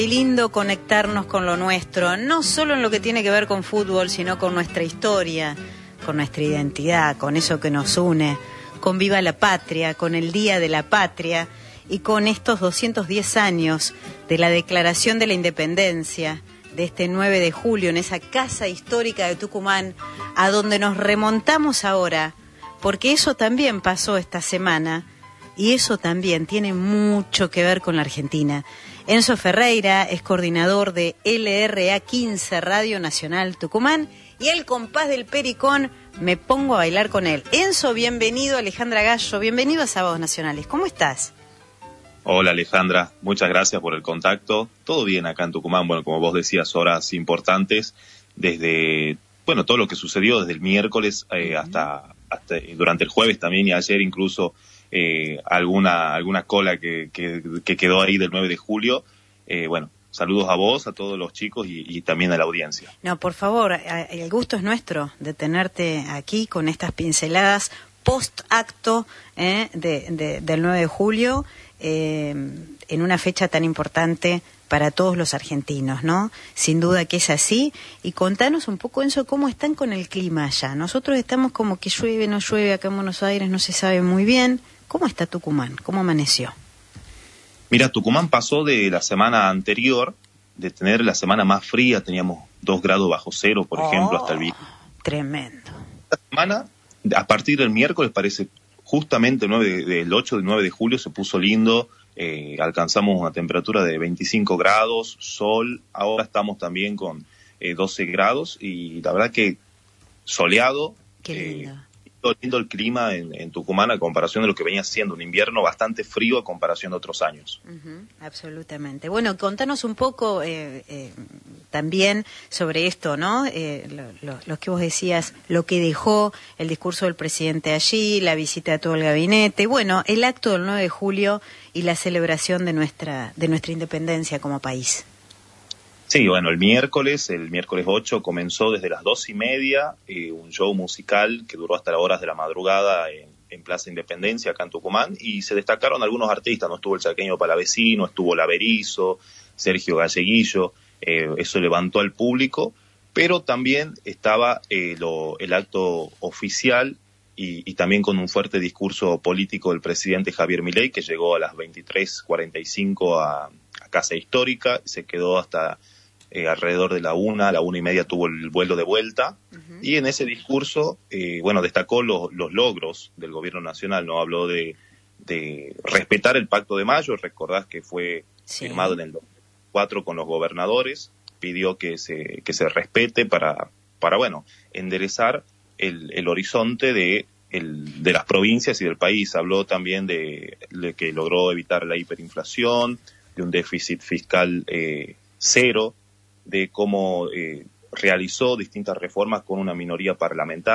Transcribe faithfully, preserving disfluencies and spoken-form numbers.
Qué lindo conectarnos con lo nuestro, no solo en lo que tiene que ver con fútbol, sino con nuestra historia, con nuestra identidad, con eso que nos une, con Viva la Patria, con el Día de la Patria y con estos doscientos diez años de la Declaración de la Independencia, de este nueve de julio, en esa casa histórica de Tucumán, a donde nos remontamos ahora, porque eso también pasó esta semana y eso también tiene mucho que ver con la Argentina. Enzo Ferreira es coordinador de L R A quince Radio Nacional Tucumán y el compás del Pericón, me pongo a bailar con él. Enzo, bienvenido. Alejandra Gallo, bienvenido a Sábados Nacionales. ¿Cómo estás? Hola Alejandra, muchas gracias por el contacto. Todo bien acá en Tucumán, bueno, como vos decías, horas importantes desde, bueno, todo lo que sucedió desde el miércoles eh, uh-huh. hasta, hasta durante el jueves también y ayer incluso eh, alguna alguna cola que, que, que quedó ahí del nueve de julio. Eh, bueno, saludos a vos, a todos los chicos y, y también a la audiencia. No, por favor, el gusto es nuestro de tenerte aquí con estas pinceladas post-acto eh, de, de, del nueve de julio. Eh, en una fecha tan importante para todos los argentinos, ¿no? Sin duda que es así. Y contanos un poco, Enzo, cómo están con el clima allá. Nosotros estamos como que llueve, no llueve, acá en Buenos Aires no se sabe muy bien. ¿Cómo está Tucumán? ¿Cómo amaneció? Mira, Tucumán pasó de la semana anterior, de tener la semana más fría, teníamos dos grados bajo cero, por oh, ejemplo, hasta el viernes. Tremendo. Esta semana, a partir del miércoles, parece justamente el nueve del ocho del nueve de julio se puso lindo, eh, alcanzamos una temperatura de veinticinco grados, sol, ahora estamos también con eh, doce grados y la verdad que soleado. Qué lindo. Eh, lindo, lindo el clima en, en Tucumán a comparación de lo que venía siendo un invierno bastante frío a comparación de otros años. Uh-huh, absolutamente. Bueno, contanos un poco eh, eh, también sobre esto, ¿no? Eh, lo, lo, lo que vos decías, lo que dejó el discurso del presidente allí, la visita a todo el gabinete, bueno, el acto del nueve de julio y la celebración de nuestra de nuestra independencia como país. Sí, bueno, el miércoles, el miércoles ocho, comenzó desde las dos y media eh, un show musical que duró hasta las horas de la madrugada en, en Plaza Independencia, acá en Tucumán, y se destacaron algunos artistas, no estuvo el chaqueño Palavecino, estuvo Laverizo, Sergio Galleguillo, eh, eso levantó al público, pero también estaba eh, lo, el acto oficial y, y también con un fuerte discurso político del presidente Javier Milei, que llegó a las veintitrés cuarenta y cinco a, a Casa Histórica, se quedó hasta Eh, alrededor de la una, la una y media tuvo el vuelo de vuelta, uh-huh. y en ese discurso, eh, bueno, destacó los, los logros del gobierno nacional, ¿no? Habló de, de respetar el Pacto de Mayo, recordás que fue sí. firmado en el dos mil cuatro con los gobernadores, pidió que se, que se respete para, para, bueno, enderezar el, el horizonte de, el, de las provincias y del país. Habló también de, de que logró evitar la hiperinflación, de un déficit fiscal eh, cero, de cómo eh, realizó distintas reformas con una minoría parlamentaria.